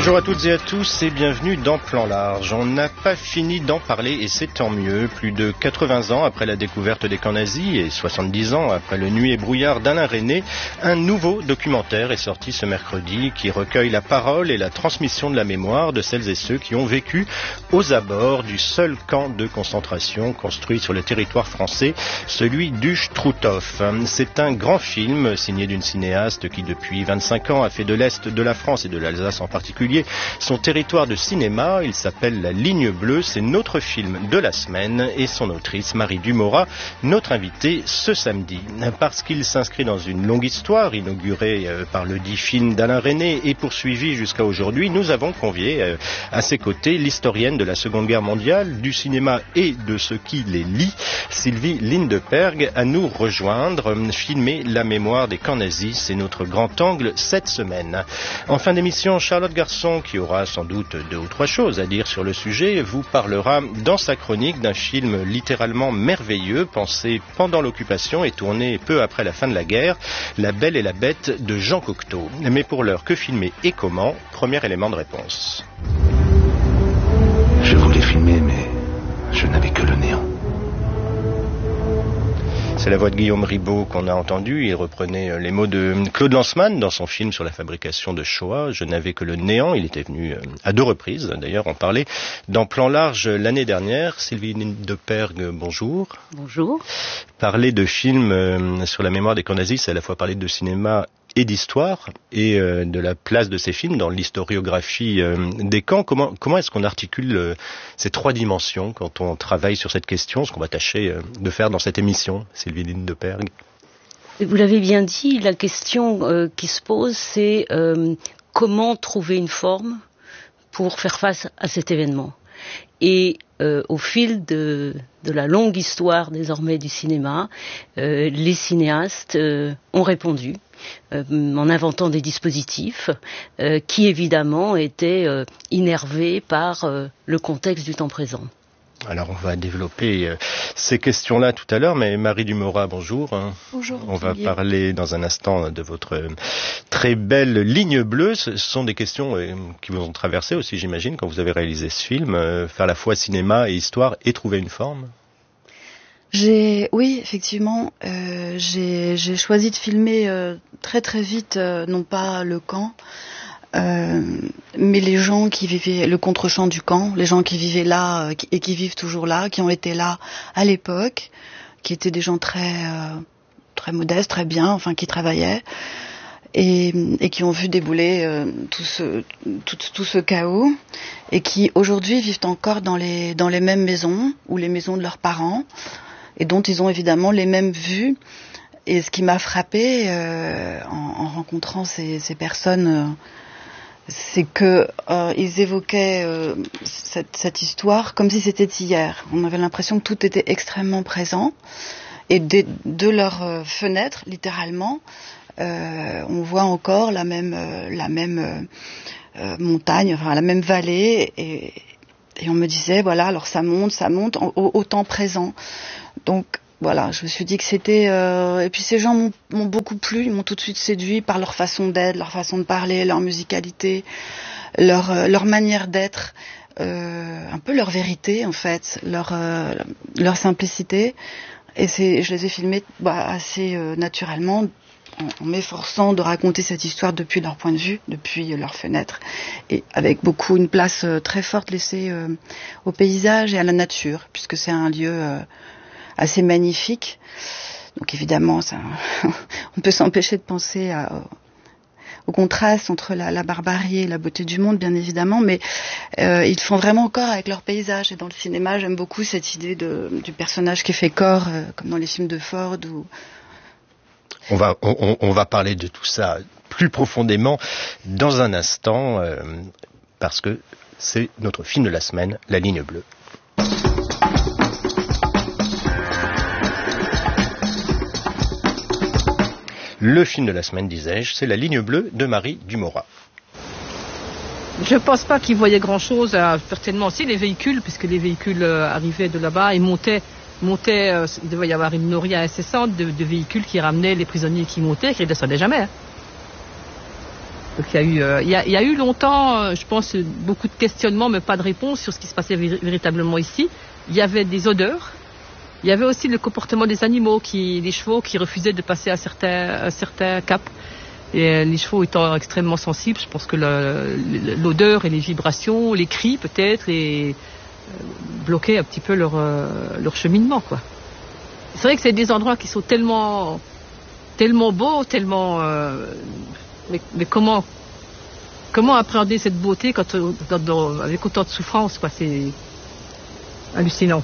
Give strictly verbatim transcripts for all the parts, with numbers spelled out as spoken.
Bonjour à toutes et à tous et bienvenue dans Plan Large. On n'a pas fini d'en parler et c'est tant mieux. Plus de quatre-vingts ans après la découverte des camps nazis et soixante-dix ans après le Nuit et brouillard d'Alain Resnais, un nouveau documentaire est sorti ce mercredi qui recueille la parole et la transmission de la mémoire de celles et ceux qui ont vécu aux abords du seul camp de concentration construit sur le territoire français, celui du Struthof. C'est un grand film signé d'une cinéaste qui depuis vingt-cinq ans a fait de l'Est de la France et de l'Alsace en particulier son territoire de cinéma. Il s'appelle La Ligne Bleue, c'est notre film de la semaine et son autrice Marie Dumora, notre invitée ce samedi. Parce qu'il s'inscrit dans une longue histoire inaugurée par le dit film d'Alain Resnais et poursuivie jusqu'à aujourd'hui, nous avons convié à ses côtés l'historienne de la Seconde Guerre mondiale, du cinéma et de ce qui les lie, Sylvie Lindeperg, à nous rejoindre. Filmer la mémoire des camps nazis, c'est notre grand angle cette semaine. En fin d'émission, Charlotte Garçon, qui aura sans doute deux ou trois choses à dire sur le sujet, vous parlera dans sa chronique d'un film littéralement merveilleux, pensé pendant l'occupation et tourné peu après la fin de la guerre, La Belle et la Bête de Jean Cocteau. Mais pour l'heure, que filmer et comment? Premier élément de réponse. Je voulais filmer, mais je n'avais que le néant. C'est la voix de Guillaume Ribot qu'on a entendu. Il reprenait les mots de Claude Lanzmann dans son film sur la fabrication de Shoah. Je n'avais que le néant. Il était venu à deux reprises, d'ailleurs, en parler dans Plan Large l'année dernière. Sylvie Lindeperg, bonjour. Bonjour. Parler de films sur la mémoire des camps nazis, c'est à la fois parler de cinéma et d'histoire, et euh, de la place de ces films dans l'historiographie euh, des camps. Comment, comment est-ce qu'on articule euh, ces trois dimensions quand on travaille sur cette question, ce qu'on va tâcher euh, de faire dans cette émission, Sylvie Lindeperg? Vous l'avez bien dit, la question euh, qui se pose, c'est euh, comment trouver une forme pour faire face à cet événement. Et euh, au fil de, de la longue histoire désormais du cinéma, euh, les cinéastes euh, ont répondu euh, en inventant des dispositifs euh, qui évidemment étaient euh, innervés par euh, le contexte du temps présent. Alors on va développer euh, ces questions-là tout à l'heure, mais Marie Dumora, bonjour. Bonjour. On va parler dans un instant de votre euh, très belle ligne bleue. Ce sont des questions euh, qui vous ont traversé aussi, j'imagine, quand vous avez réalisé ce film, euh, faire à la fois cinéma et histoire et trouver une forme. J'ai, oui, effectivement, euh, j'ai, j'ai choisi de filmer euh, très très vite, euh, non pas le camp, Euh, mais les gens qui vivaient le contre-champ du camp, les gens qui vivaient là euh, et qui vivent toujours là, qui ont été là à l'époque, qui étaient des gens très euh, très modestes, très bien, enfin qui travaillaient et, et qui ont vu débouler euh, tout ce tout, tout ce chaos et qui aujourd'hui vivent encore dans les dans les mêmes maisons ou les maisons de leurs parents et dont ils ont évidemment les mêmes vues. Et ce qui m'a frappée euh, en, en rencontrant ces, ces personnes, euh, c'est que euh, ils évoquaient euh, cette, cette histoire comme si c'était hier. On avait l'impression que tout était extrêmement présent et de, de leurs euh, fenêtres, littéralement, euh, on voit encore la même euh, la même euh, euh, montagne, enfin la même vallée, et, et on me disait voilà, alors ça monte, ça monte en, au, au temps présent. Donc voilà, je me suis dit que c'était... Euh... Et puis ces gens m'ont, m'ont beaucoup plu, ils m'ont tout de suite séduit par leur façon d'être, leur façon de parler, leur musicalité, leur, euh, leur manière d'être, euh, un peu leur vérité en fait, leur, euh, leur simplicité. Et c'est, je les ai filmés bah, assez euh, naturellement, en, en m'efforçant de raconter cette histoire depuis leur point de vue, depuis euh, leur fenêtre, et avec beaucoup une place euh, très forte laissée euh, au paysage et à la nature, puisque c'est un lieu... Euh, assez magnifique. Donc évidemment, ça, on peut s'empêcher de penser à, au contraste entre la, la barbarie et la beauté du monde, bien évidemment, mais euh, ils font vraiment corps avec leur paysage. Et dans le cinéma, j'aime beaucoup cette idée de, du personnage qui fait corps, euh, comme dans les films de Ford. Ou... On va, on, on va parler de tout ça plus profondément dans un instant, euh, parce que c'est notre film de la semaine, La Ligne Bleue. Le film de la semaine, disais-je, c'est La Ligne Bleue de Marie Dumora. Je ne pense pas qu'ils voyaient grand-chose, euh, certainement aussi les véhicules, puisque les véhicules euh, arrivaient de là-bas et montaient, montaient euh, il devait y avoir une nourriture incessante de, de véhicules qui ramenaient les prisonniers qui montaient et qui ne descendaient jamais. Hein. Donc il y a eu, euh, il y a, il y a eu longtemps, euh, je pense, beaucoup de questionnements, mais pas de réponse sur ce qui se passait vé- véritablement ici. Il y avait des odeurs. Il y avait aussi le comportement des animaux, qui, les chevaux qui refusaient de passer à certains, à certains caps. Et euh, les chevaux étant extrêmement sensibles, je pense que le, l'odeur et les vibrations, les cris peut-être, et, euh, bloquaient un petit peu leur, euh, leur cheminement, quoi. C'est vrai que c'est des endroits qui sont tellement, tellement beaux, tellement... Euh, mais, mais comment, comment appréhender cette beauté quand, quand, dans, avec autant de souffrance, quoi. C'est hallucinant.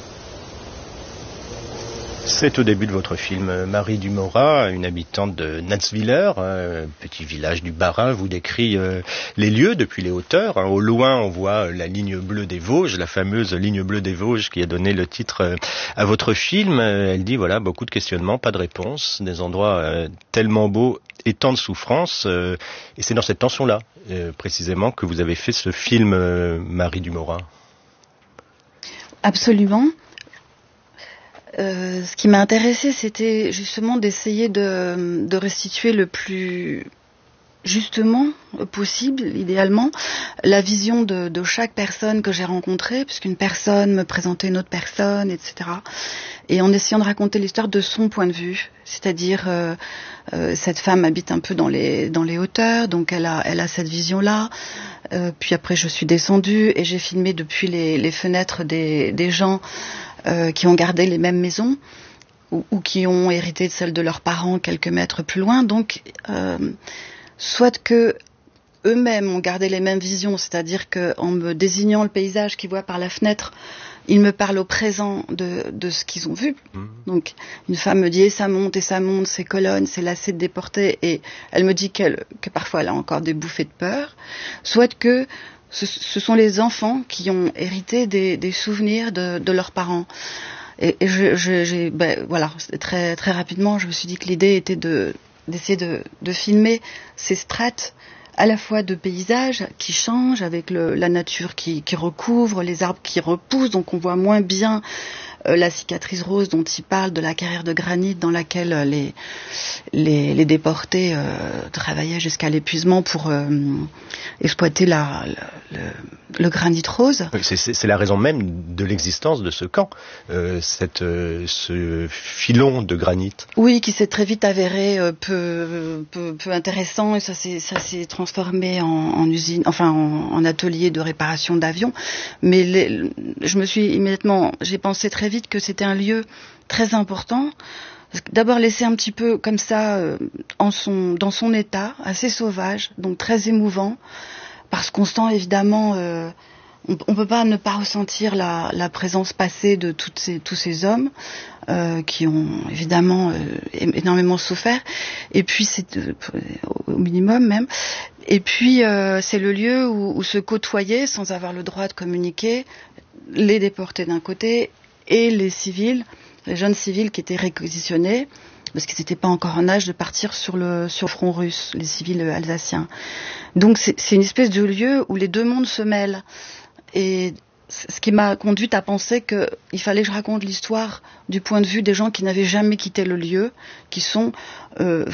C'est au début de votre film. Marie Dumora, une habitante de Natzwiller, un petit village du Bas-Rhin, vous décrit euh, les lieux depuis les hauteurs. Au loin, on voit la ligne bleue des Vosges, la fameuse ligne bleue des Vosges qui a donné le titre euh, à votre film. Elle dit, voilà, beaucoup de questionnements, pas de réponse, des endroits euh, tellement beaux et tant de souffrance. Euh, et c'est dans cette tension-là, euh, précisément, que vous avez fait ce film, euh, Marie Dumora. Absolument. Euh, ce qui m'a intéressé, c'était justement d'essayer de, de restituer le plus justement possible, idéalement, la vision de, de chaque personne que j'ai rencontrée, puisqu'une personne me présentait une autre personne, et cetera. Et en essayant de raconter l'histoire de son point de vue, c'est-à-dire euh, euh, cette femme habite un peu dans les dans les hauteurs, donc elle a elle a cette vision-là. Euh, puis après, je suis descendue et j'ai filmé depuis les, les fenêtres des, des gens euh, qui ont gardé les mêmes maisons ou, ou qui ont hérité de celles de leurs parents quelques mètres plus loin. Donc, euh, soit que eux-mêmes ont gardé les mêmes visions, c'est-à-dire qu'en me désignant le paysage qu'ils voient par la fenêtre, ils me parlent au présent de, de ce qu'ils ont vu. Mmh. Donc, une femme me dit, et ça monte, et ça monte, ces colonnes, c'est lassé de déporter, et elle me dit qu'elle, que parfois elle a encore des bouffées de peur. Soit que ce, ce sont les enfants qui ont hérité des, des souvenirs de, de leurs parents. Et, et je, je, j'ai, ben, voilà, très, très rapidement, je me suis dit que l'idée était de, d'essayer de, de filmer ces strates à la fois de paysages qui changent avec le, la nature qui, qui recouvre, les arbres qui repoussent, donc on voit moins bien euh, la cicatrice rose dont il parle, de la carrière de granit dans laquelle les, les, les déportés euh, travaillaient jusqu'à l'épuisement pour euh, exploiter la, la, le, le granit rose. Oui, c'est, c'est, c'est la raison même de l'existence de ce camp, euh, cette, euh, ce filon de granit. Oui, qui s'est très vite avéré euh, peu, peu, peu intéressant, et ça s'est, ça s'est transformé en, en usine, enfin en, en atelier de réparation d'avions. Mais les, je me suis immédiatement, j'ai pensé très vite que c'était un lieu très important. D'abord laissé un petit peu comme ça euh, en son, dans son état, assez sauvage, donc très émouvant, parce qu'on sent évidemment, euh, on, on peut pas ne pas ressentir la, la présence passée de toutes ces, tous ces hommes euh, qui ont évidemment euh, énormément souffert. Et puis c'est euh, au minimum même. Et puis euh, c'est le lieu où, où se côtoyaient, sans avoir le droit de communiquer, les déportés d'un côté et les civils, les jeunes civils qui étaient réquisitionnés, parce qu'ils n'étaient pas encore en âge de partir sur le, sur le front russe, les civils alsaciens. Donc c'est, c'est une espèce de lieu où les deux mondes se mêlent. Et ce qui m'a conduite à penser qu'il fallait que je raconte l'histoire du point de vue des gens qui n'avaient jamais quitté le lieu, qui sont euh,